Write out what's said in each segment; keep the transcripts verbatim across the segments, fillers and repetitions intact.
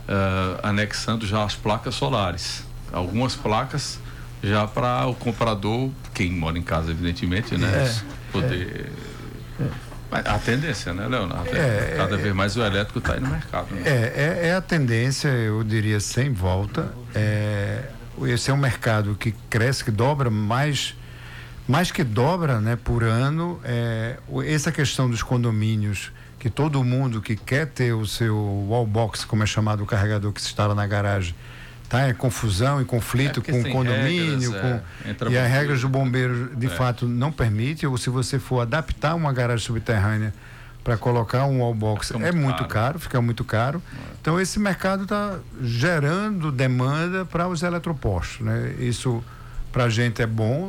uh, anexando já as placas solares. Algumas placas já para o comprador, quem mora em casa, evidentemente, né? É, poder... É, é. A tendência, né, Leonardo? É, Cada é, vez mais o elétrico está aí no mercado. Né? É, é, é a tendência, eu diria, sem volta. É, esse é um mercado que cresce, que dobra mais, mais que dobra, né, por ano. É, essa questão dos condomínios, que todo mundo que quer ter o seu wallbox, como é chamado o carregador que se instala na garagem, tá em confusão e conflito é com o condomínio, regras, com, é, e as regras do bombeiro de é. fato não permitem, ou se você for adaptar uma garagem subterrânea para colocar um wallbox, é muito, muito caro. caro, fica muito caro. É. Então esse mercado está gerando demanda para os eletropostos, né? Isso para a gente é bom,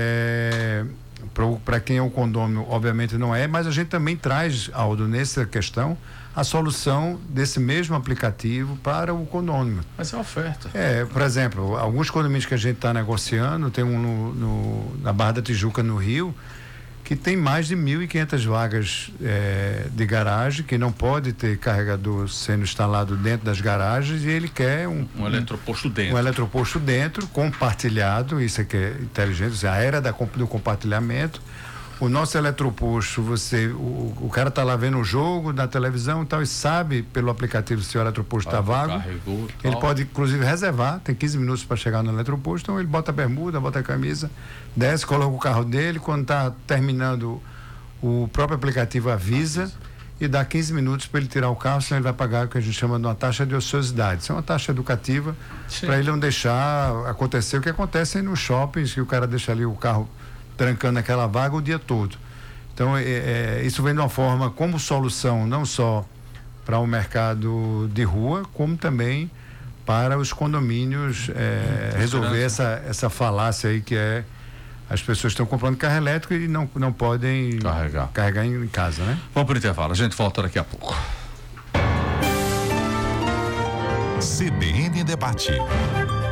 é, para quem é o condomínio obviamente não é, mas a gente também traz, Aldo, nessa questão, a solução desse mesmo aplicativo para o condomínio. Mas é oferta. É, por exemplo, alguns condomínios que a gente está negociando, tem um no, no, na Barra da Tijuca, no Rio, que tem mais de mil e quinhentas vagas é, de garagem, que não pode ter carregador sendo instalado dentro das garagens, e ele quer um... Um eletroposto dentro. Um eletroposto dentro, compartilhado, isso aqui é inteligente, a era da, do compartilhamento. O nosso eletroposto, você, o, o cara está lá vendo o jogo na televisão e tal, e sabe pelo aplicativo se o eletroposto está ah, vago. Carregou, ele pode, inclusive, reservar, tem quinze minutos para chegar no eletroposto, então ele bota a bermuda, bota a camisa, desce, coloca o carro dele, quando está terminando, o próprio aplicativo avisa, avisa e dá quinze minutos para ele tirar o carro, senão ele vai pagar o que a gente chama de uma taxa de ociosidade. Isso é uma taxa educativa para ele não deixar acontecer o que acontece nos shoppings, que o cara deixa ali o carro trancando aquela vaga o dia todo. Então, é, é, isso vem de uma forma como solução, não só para o mercado de rua, como também para os condomínios é, resolver essa, essa falácia aí que é as pessoas estão comprando carro elétrico e não, não podem carregar, carregar em, em casa, né? Vamos para o intervalo, a gente volta daqui a pouco. C B N Debate.